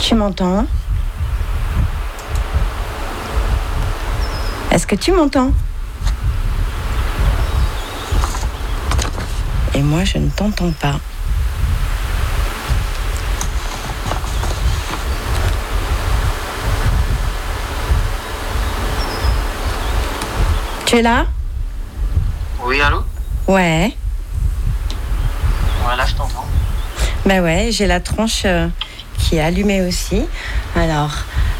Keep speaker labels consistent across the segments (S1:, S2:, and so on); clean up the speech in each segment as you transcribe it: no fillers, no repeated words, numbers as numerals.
S1: Tu m'entends? Est-ce que tu m'entends? Et moi, je ne t'entends pas. Tu es là?
S2: Oui, allô?
S1: Ouais.
S2: Voilà, je t'entends.
S1: Ben ouais, j'ai la tronche qui est allumée aussi. Alors,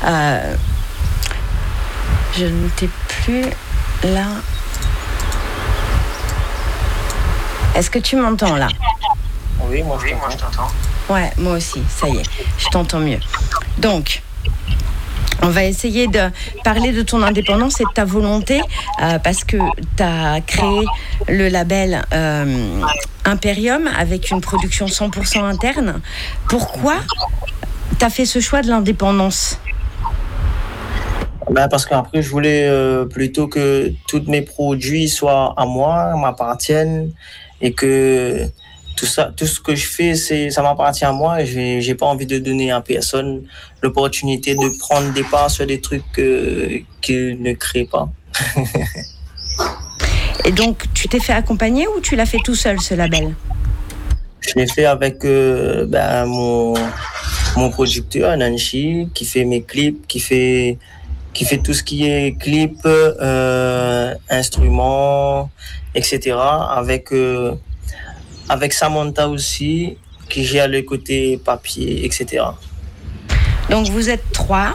S1: je ne t'ai plus là. Est-ce que tu m'entends là?
S2: Oui, moi je t'entends.
S1: Ouais, moi aussi, ça y est, je t'entends mieux. Donc, on va essayer de parler de ton indépendance et de ta volonté parce que tu as créé le label Imperium avec une production 100% interne. Pourquoi tu as fait ce choix de l'indépendance?
S2: Parce qu'après, je voulais plutôt que tous mes produits soient à moi, m'appartiennent et que tout ce que je fais, ça m'appartient à moi et j'ai pas envie de donner à personne l'opportunité de prendre des parts sur des trucs qu'ils ne créent pas.
S1: Et donc, tu t'es fait accompagner ou tu l'as fait tout seul, ce label?
S2: Je l'ai fait avec mon producteur, Nanchi, qui fait mes clips, qui fait tout ce qui est clip, instruments, etc. Avec Samantha aussi, qui gère le côté papier, etc.
S1: Donc, vous êtes 3.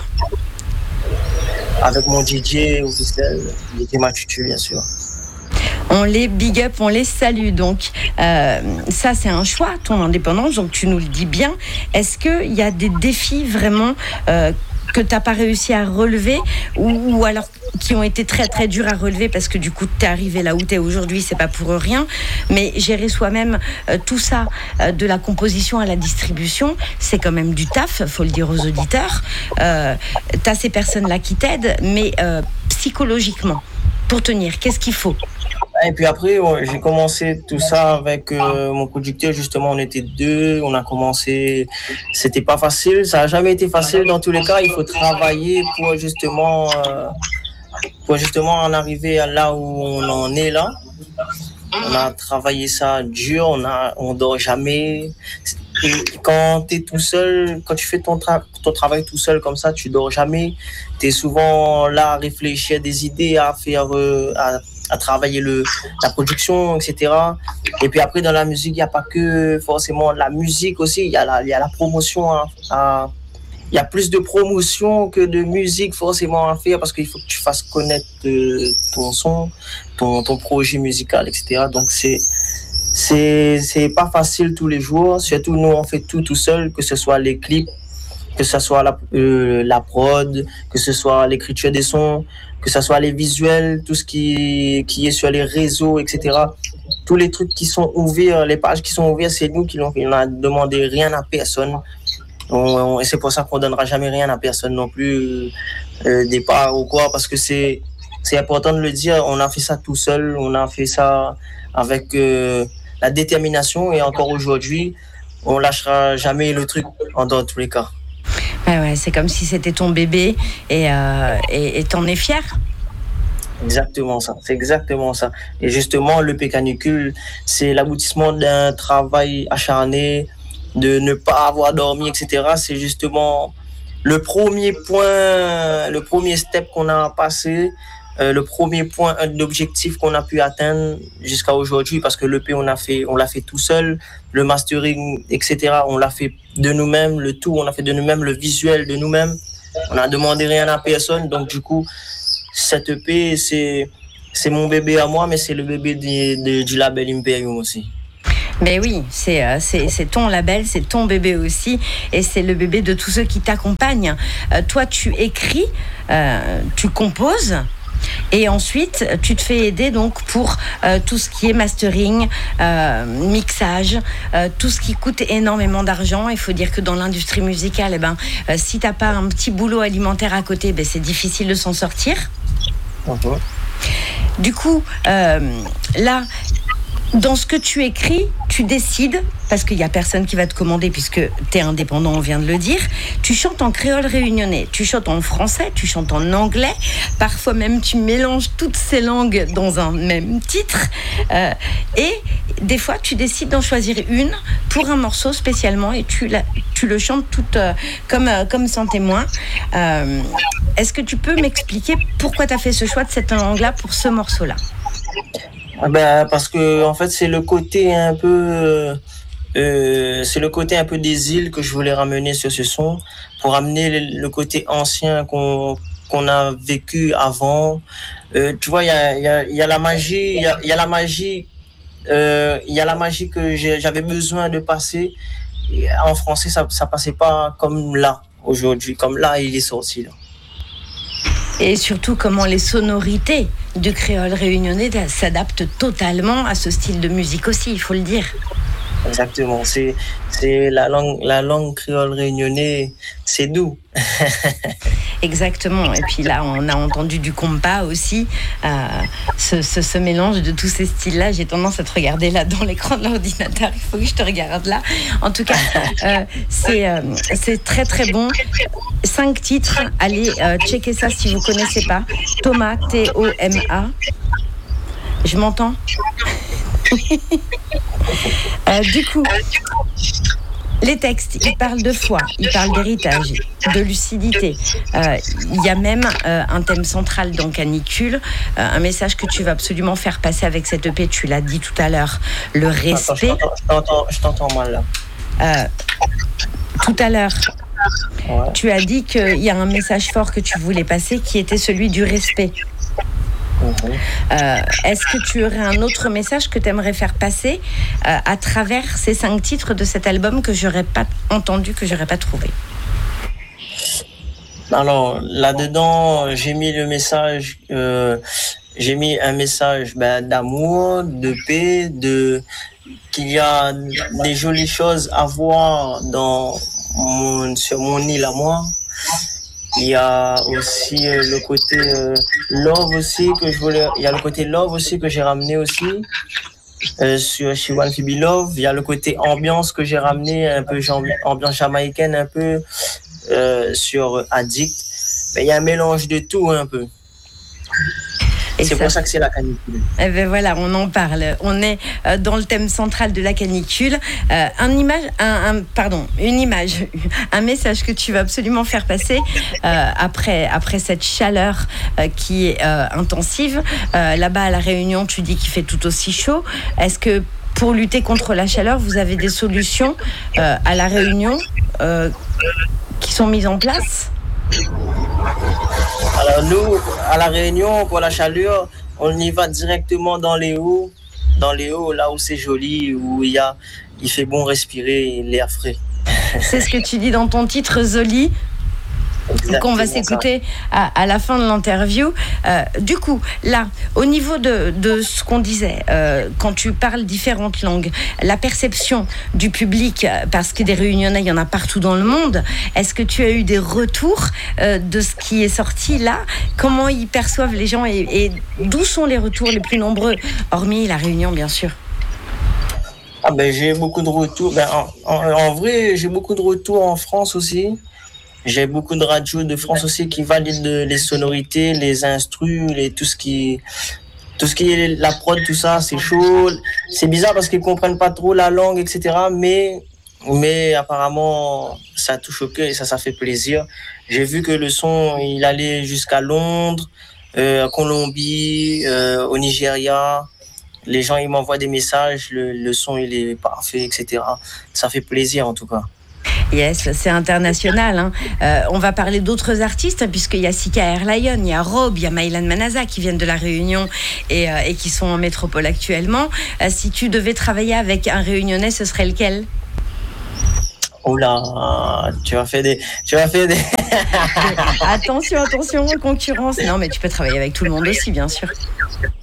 S2: Avec mon DJ officiel, DJ Matutu, bien sûr.
S1: On les big up, on les salue. Donc, ça, c'est un choix, ton indépendance. Donc, tu nous le dis bien. Est-ce qu'il y a des défis vraiment que tu n'as pas réussi à relever ou alors qui ont été très, très durs à relever parce que du coup, tu es arrivé là où tu es aujourd'hui, c'est pas pour rien. Mais gérer soi-même tout ça, de la composition à la distribution, c'est quand même du taf, faut le dire aux auditeurs. Tu as ces personnes-là qui t'aident, mais psychologiquement, pour tenir, qu'est-ce qu'il faut?
S2: Et puis après, j'ai commencé tout ça avec mon producteur. Justement, on était 2. On a commencé. C'était pas facile. Ça a jamais été facile. Dans tous les cas, il faut travailler pour justement en arriver à là où on en est là. On a travaillé ça dur. On dort jamais. Et quand tu es tout seul, quand tu fais ton travail tout seul comme ça, tu dors jamais. Tu es souvent là à réfléchir à des idées, à faire, à travailler la production, etc. Et puis après, dans la musique, il n'y a pas que forcément la musique aussi, il y a la promotion. Il y a plus de promotion que de musique forcément à faire parce qu'il faut que tu fasses connaître ton son, ton projet musical, etc. Donc c'est pas facile tous les jours. Surtout nous, on fait tout seul, que ce soit les clips, que ce soit la prod, que ce soit l'écriture des sons, que ce soit les visuels, tout ce qui est sur les réseaux, etc. Tous les trucs qui sont ouverts, les pages qui sont ouvertes, c'est nous qui l'ont fait. On n'a demandé rien à personne. Et c'est pour ça qu'on ne donnera jamais rien à personne non plus, des parts ou quoi, parce que c'est important de le dire. On a fait ça tout seul, on a fait ça avec la détermination et encore aujourd'hui, on lâchera jamais le truc dans tous les cas.
S1: Ouais, c'est comme si c'était ton bébé et t'en es fier.
S2: Exactement ça, c'est exactement ça. Et justement, le l'EP Canicule, c'est l'aboutissement d'un travail acharné, de ne pas avoir dormi, etc. C'est justement le premier point, le premier step qu'on a passé, le premier point d'objectif qu'on a pu atteindre jusqu'à aujourd'hui, parce que l'EP, on l'a fait tout seul, le mastering, etc. On l'a fait de nous-mêmes, le tout, on a fait de nous-mêmes, le visuel de nous-mêmes. On n'a demandé rien à personne, donc du coup, cette EP, c'est mon bébé à moi, mais c'est le bébé du label Imperium aussi.
S1: Mais oui, c'est ton label, c'est ton bébé aussi, et c'est le bébé de tous ceux qui t'accompagnent. Toi, tu écris, tu composes, et ensuite, tu te fais aider donc pour tout ce qui est mastering, mixage, tout ce qui coûte énormément d'argent. Il faut dire que dans l'industrie musicale, si t'as pas un petit boulot alimentaire à côté, c'est difficile de s'en sortir.
S2: Okay.
S1: Du coup, là, Dans ce que tu écris, tu décides, parce qu'il n'y a personne qui va te commander puisque tu es indépendant, on vient de le dire, tu chantes en créole réunionnais, tu chantes en français, tu chantes en anglais, parfois même tu mélanges toutes ces langues dans un même titre, et des fois tu décides d'en choisir une pour un morceau spécialement et tu le chantes toute comme sans témoin. Est-ce que tu peux m'expliquer pourquoi tu as fait ce choix de cette langue-là pour ce morceau-là ?
S2: Parce que en fait c'est le côté un peu des îles que je voulais ramener sur ce son pour amener le côté ancien qu'on a vécu avant. Tu vois, il y a la magie, il y a la magie que j'avais besoin de passer. Et en français ça passait pas comme là aujourd'hui, comme là il est sorti là.
S1: Et surtout comment les sonorités du créole réunionnais s'adaptent totalement à ce style de musique aussi, il faut le dire.
S2: Exactement, c'est la langue créole réunionnais, c'est doux.
S1: Exactement, et puis là on a entendu du compas aussi, ce mélange de tous ces styles-là. J'ai tendance à te regarder là dans l'écran de l'ordinateur, il faut que je te regarde là. En tout cas, c'est très très bon. 5 titres, allez checker ça si vous ne connaissez pas. Thomas, T-O-M-A. Je m'entends. Du coup, les textes, ils parlent de foi, ils parlent d'héritage, de lucidité. Il y a même un thème central dans Canicule, un message que tu vas absolument faire passer avec cette EP, tu l'as dit tout à l'heure, le respect.
S2: Je t'entends mal là.
S1: Tout à l'heure, ouais. Tu as dit qu'il y a un message fort que tu voulais passer qui était celui du respect. Est-ce que tu aurais un autre message que tu aimerais faire passer à travers ces 5 titres de cet album que j'aurais pas entendu, que j'aurais pas trouvé?
S2: Alors là-dedans, j'ai mis le message, j'ai mis un message d'amour, de paix, qu'il y a des jolies choses à voir sur mon île à moi. Il y a aussi le côté love aussi il y a le côté love aussi que j'ai ramené aussi sur She Want to Be Love. Il y a le côté ambiance que j'ai ramené, un peu ambiance jamaïcaine un peu sur Addict. Mais il y a un mélange de tout un peu. Et c'est pour ça que c'est la canicule.
S1: Eh ben voilà, on en parle. On est dans le thème central de la canicule. Une image, un message que tu vas absolument faire passer après cette chaleur qui est intensive. Là-bas à La Réunion, tu dis qu'il fait tout aussi chaud. Est-ce que pour lutter contre la chaleur, vous avez des solutions à La Réunion qui sont mises en place ?
S2: Alors nous, à La Réunion, pour la chaleur, on y va directement dans les hauts, là où c'est joli, où il fait bon respirer l'air frais.
S1: C'est ce que tu dis dans ton titre, Zoli, qu'on va s'écouter à la fin de l'interview. Du coup, là, au niveau de ce qu'on disait, quand tu parles différentes langues, la perception du public, parce que des Réunionnais, il y en a partout dans le monde, est-ce que tu as eu des retours de ce qui est sorti là? Comment ils perçoivent les gens et d'où sont les retours les plus nombreux, hormis La Réunion, bien sûr?
S2: J'ai beaucoup de retours. En vrai, j'ai beaucoup de retours en France aussi. J'ai beaucoup de radios de France aussi qui valident les sonorités, les instrus, tout ce qui est la prod, tout ça, c'est chaud. C'est bizarre parce qu'ils comprennent pas trop la langue, etc. Mais apparemment, ça touche au cœur et ça fait plaisir. J'ai vu que le son, il allait jusqu'à Londres, Colombie, au Nigeria. Les gens, ils m'envoient des messages, le son, il est parfait, etc. Ça fait plaisir en tout cas.
S1: Yes, c'est international. Hein. On va parler d'autres artistes, puisqu'il y a Sika Airlion, il y a Rob, il y a Mylan Manaza qui viennent de La Réunion et qui sont en métropole actuellement. Si tu devais travailler avec un Réunionnais, ce serait lequel ?
S2: Oh là, tu vas faire des...
S1: Attention, concurrence. Non, mais tu peux travailler avec tout le monde aussi, bien sûr.